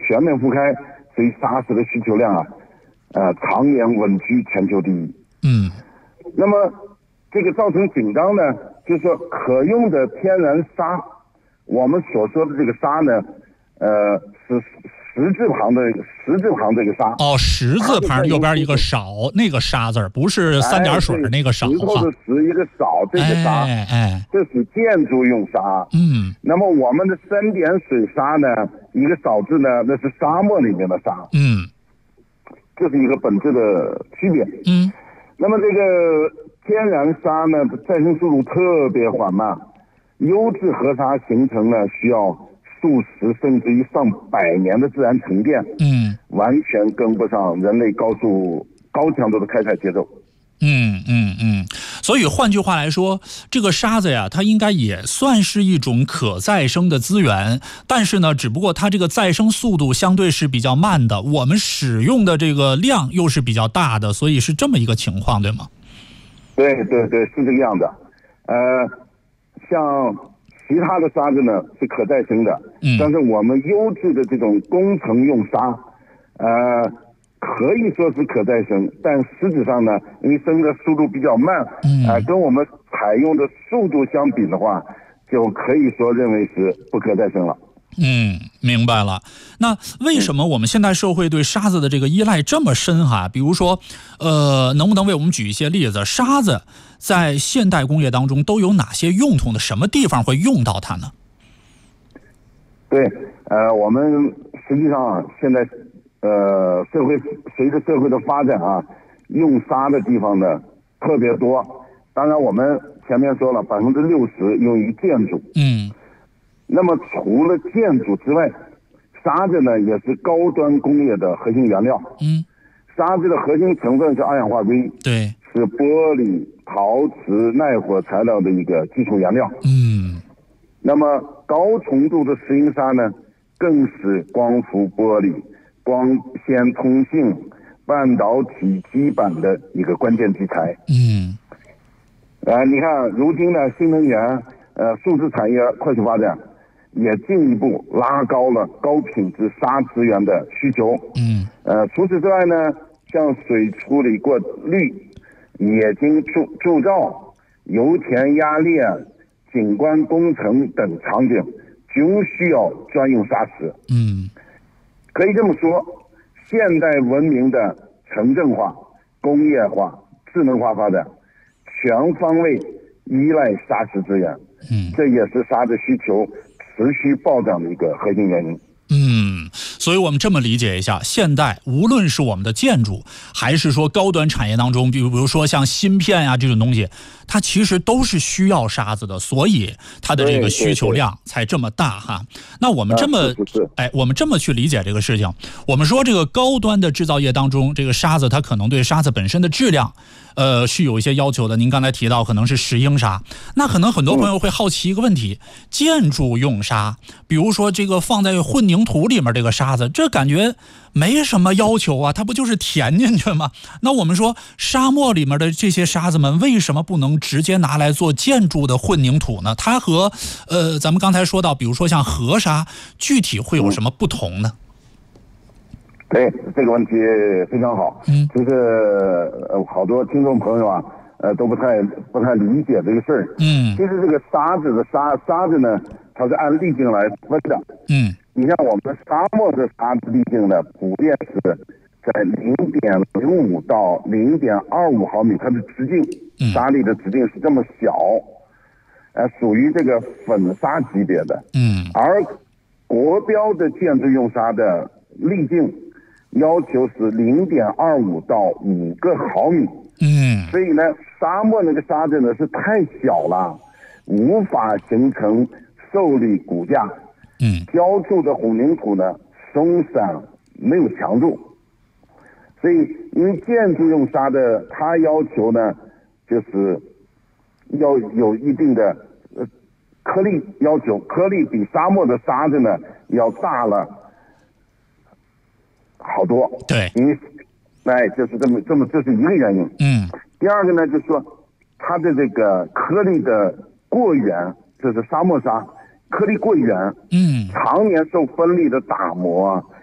全面覆盖，所以砂石的需求量常年稳居全球第一。那么这个造成紧张呢，就是说可用的天然砂，我们所说的这个砂呢，是十字旁这个砂。 十字旁右边一个少那个沙字，不是三点水那个少。 石头的石一个少这个沙，这是建筑用砂。那么我们的深点水砂呢，一个少字呢，那是沙漠里面的沙。这是一个本质的区别。那么这个天然砂呢，再生速度特别缓慢，优质河沙形成呢需要数十甚至于上百年的自然沉淀，完全跟不上人类高强度的开采节奏。 所以换句话来说，这个沙子呀，它应该也算是一种可再生的资源，但是呢，只不过它这个再生速度相对是比较慢的，我们使用的这个量又是比较大的，所以是这么一个情况，对吗？ 对，是这个样子。像其他的沙子呢是可再生的，但是我们优质的这种工程用砂，可以说是可再生，但实质上呢，因为生的速度比较慢，跟我们采用的速度相比的话，就可以说认为是不可再生了。 明白了。那为什么我们现代社会对沙子的这个依赖这么深哈？比如说，能不能为我们举一些例子？沙子在现代工业当中都有哪些用途呢？什么地方会用到它呢？ 对，我们实际上现在随着社会的发展用沙的地方呢特别多。当然我们前面说了，60%用于建筑。那么除了建筑之外，沙子呢也是高端工业的核心原料。沙子的核心成分是二氧化硅， 对， 是玻璃、陶瓷、耐火材料的一个基础原料。那么高纯度的石英砂呢，更是光伏玻璃、光纤通信、半导体基板的一个关键基材。你看如今呢，新能源、数字产业快速发展，也进一步拉高了高品质砂资源的需求。除此之外呢，像水处理过滤、冶金铸造、油田压裂、景观工程等场景，均需要专用砂石。可以这么说，现代文明的城镇化、工业化、智能化发展，全方位依赖砂石资源。这也是砂的需求持续暴涨的一个核心原因。 所以我们这么理解一下，现代无论是我们的建筑，还是说高端产业当中，比如说像芯片呀这种东西，它其实都是需要沙子的，所以它的这个需求量才这么大哈。那我们这么我们这么去理解这个事情，我们说这个高端的制造业当中，这个沙子它可能对沙子本身的质量是有一些要求的。您刚才提到可能是石英砂，那可能很多朋友会好奇一个问题，建筑用砂，比如说这个放在混凝土里面这个沙子，这感觉没什么要求啊，它不就是填进去吗？那我们说沙漠里面的这些沙子们为什么不能直接拿来做建筑的混凝土呢？它和咱们刚才说到比如说像河沙具体会有什么不同呢？ 对，这个问题非常好。就是好多听众朋友都不太理解这个事儿。其实这个沙子呢，它是按粒径来分的。你像我们沙漠的沙子粒径呢，普遍是在0.05到0.25毫米，它的直径，沙粒的直径是这么小，属于这个粉沙级别的。而国标的建筑用沙的粒径要求是0.25到5个毫米。所以呢，沙漠那个沙子呢是太小了，无法形成受力骨架。浇筑的混凝土呢松散没有强度，所以因为建筑用沙的它要求呢就是要有一定的颗粒要求，颗粒比沙漠的沙子呢要大了好多。 对， 因为就是这是一个原因。第二个呢就是说它的这个颗粒的过圆，就是沙漠沙颗粒过圆，常年受风力的打磨，